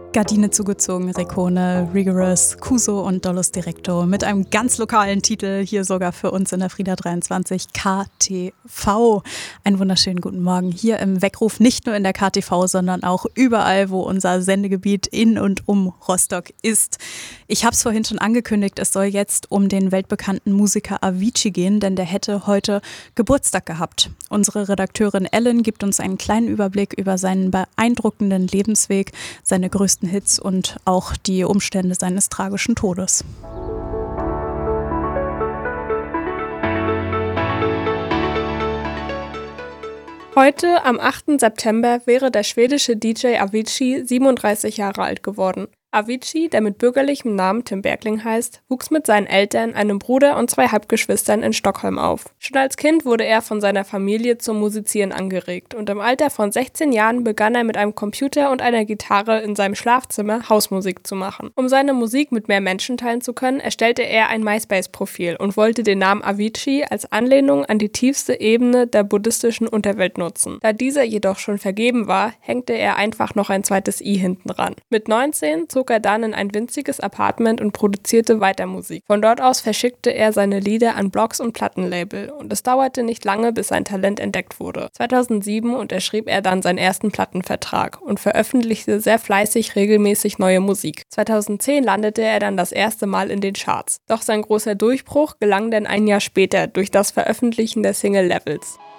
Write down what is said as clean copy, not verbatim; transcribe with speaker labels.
Speaker 1: Gardine zugezogen, Rekone, Rigorous, Kuso und Dolus Directo mit einem ganz lokalen Titel, hier sogar für uns in der Frida 23, KTV. Einen wunderschönen guten Morgen hier im Weckruf, nicht nur in der KTV, sondern auch überall, wo unser Sendegebiet in und um Rostock ist. Ich habe es vorhin schon angekündigt, es soll jetzt um den weltbekannten Musiker Avicii gehen, denn der hätte heute Geburtstag gehabt. Unsere Redakteurin Ellen gibt uns einen kleinen Überblick über seinen beeindruckenden Lebensweg, seine größten Hits und auch die Umstände seines tragischen Todes.
Speaker 2: Heute, am 8. September, wäre der schwedische DJ Avicii 37 Jahre alt geworden. Avicii, der mit bürgerlichem Namen Tim Bergling heißt, wuchs mit seinen Eltern, einem Bruder und 2 Halbgeschwistern in Stockholm auf. Schon als Kind wurde er von seiner Familie zum Musizieren angeregt und im Alter von 16 Jahren begann er mit einem Computer und einer Gitarre in seinem Schlafzimmer Hausmusik zu machen. Um seine Musik mit mehr Menschen teilen zu können, erstellte er ein MySpace-Profil und wollte den Namen Avicii als Anlehnung an die tiefste Ebene der buddhistischen Unterwelt nutzen. Da dieser jedoch schon vergeben war, hängte er einfach noch ein zweites I hinten ran. Mit 19 zog er dann in ein winziges Apartment und produzierte weiter Musik. Von dort aus verschickte er seine Lieder an Blogs und Plattenlabel und es dauerte nicht lange, bis sein Talent entdeckt wurde. 2007 unterschrieb er dann seinen ersten Plattenvertrag und veröffentlichte sehr fleißig regelmäßig neue Musik. 2010 landete er dann das erste Mal in den Charts. Doch sein großer Durchbruch gelang dann ein Jahr später durch das Veröffentlichen der Single Levels.